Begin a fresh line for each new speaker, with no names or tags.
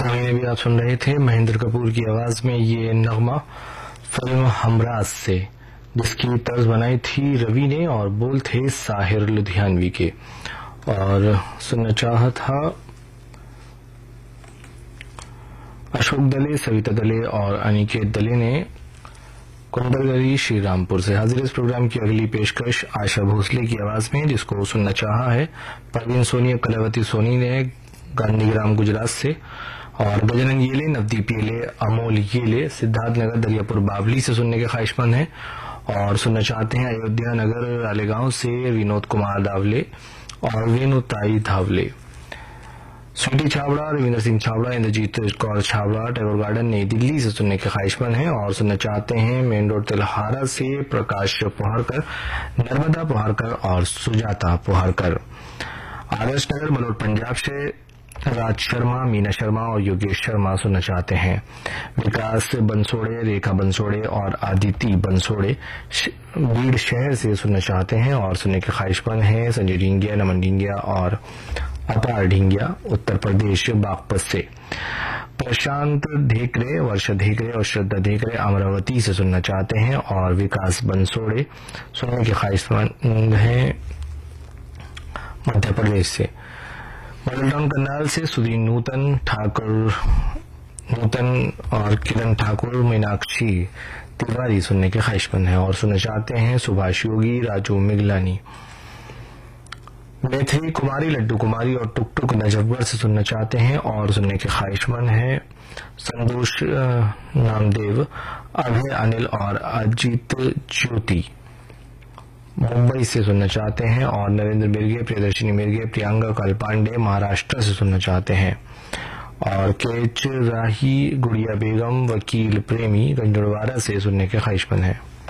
सामने भी आप सुन रहे थे महेंद्र कपूर की आवाज में ये नगमा फिल्म हमराज से, जिसकी तर्ज बनाई थी रवि ने और बोल थे साहिर लुधियानवी के। और सुनना चाहा था अशोक दले, सविता दले और अनिकेत दले ने कुंडलगरी श्रीरामपुर से। हाजिर इस प्रोग्राम की अगली पेशकश आशा भोसले की आवाज में, जिसको सुनना चाहा है परवीन सोनी और कलावती सोनी ने गांधीग्राम गुजरात से। और गजानन येले, नवदीप येले, अमोल येले सिद्धार्थनगर दरियापुर बावली से सुनने के ख्वाहिशमंद हैं। और सुनना चाहते हैं अयोध्या नगर रालेगांव से विनोद कुमार दावले और वेणुताई धावले। स्वीटी छाबड़ा, रविंद्र सिंह छाबड़ा, इंद्रजीत कौर छाबड़ा टैगोर गार्डन नई दिल्ली से सुनने के ख्वाहिशमंद हैं। और सुनना चाहते हैं मेन रोड तिलहारा से प्रकाश पोहारकर, नर्मदा पोहारकर और सुजाता पोहारकर। आदर्श नगर मलोट पंजाब से राज शर्मा, मीना शर्मा और योगेश शर्मा सुनना चाहते हैं। विकास बंसोड़े, रेखा बंसोड़े और आदिति बंसोड़े बीड़ शहर से सुनना चाहते हैं। और सुनने के ख्वाहिशमंद हैं संजय ढींगिया, नमन ढींगिया और अपार ढींगिया उत्तर प्रदेश बागपत से। प्रशांत धेकरे, वर्षा धेकरे और श्रद्धा धेकरे अमरावती से सुनना चाहते हैं। और विकास बंसोड़े सुनने के ख्वाहिशमंद हैं मध्य प्रदेश से। मॉडल टाउन करनाल से सुधीर नूतन और किरण ठाकुर, मीनाक्षी तिवारी सुनने के ख्वाहिशमंद हैं। और सुनना चाहते हैं सुभाष योगी, राजू मिगलानी। मैथिली कुमारी, लड्डू कुमारी और टुक टुक नजफगढ़ से सुनना चाहते हैं। और सुनने के ख्वाहिशमंद हैं संतोष नामदेव, अभय अनिल और अजीत ज्योति मुंबई से सुनना चाहते हैं। और नरेंद्र मिर्गे, प्रियदर्शिनी मिर्गे, प्रियंका काल पांडे महाराष्ट्र से सुनना चाहते हैं। और केच राही, गुड़िया बेगम, वकील प्रेमी गंजड़वाड़ा से सुनने के ख्वाहिशमंद हैं।